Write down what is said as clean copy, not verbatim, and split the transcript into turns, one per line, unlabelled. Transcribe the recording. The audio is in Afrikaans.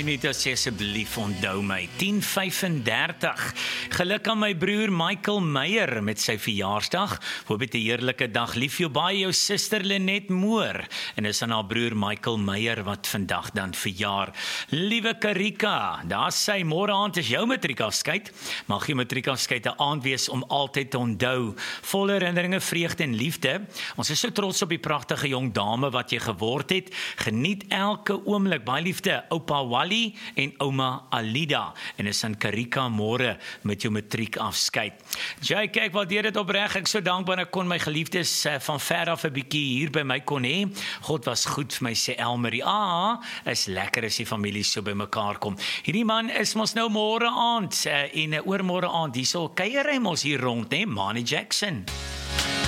Anita sê asseblief onthou my, 10:35. Geluk aan my broer Michael Meyer met sy verjaarsdag. Hoop dit 'n heerlike dag. Lief jou baie, jou suster Lenet Moore. En is aan haar broer Michael Meyer wat vandag dan verjaar. Liewe Karika, daar sê môre aand is jou matriekafskeid. Mag jou matriekafskeid 'n aand wees om altyd te onthou. Vol herinneringe, vreugde en liefde. Ons is so trots op die pragtige jong dame wat jy geword het. Geniet elke oomblik. Baie liefde, oupa Wally en ouma Alida. En is aan Karika môre met jou matriekafskeid. Jy, kyk, waardeer dit opreg. Ek so dankbaar ek kon my geliefdes van ver af 'n bietjie hier by my kon hê. God was goed vir my, sê Elmarie. Is lekker as die familie so by mekaar kom. Hierdie man is mos nou môre aand en oormôre aand hierso kuier hy mos hier rond, né? Manny Jackson.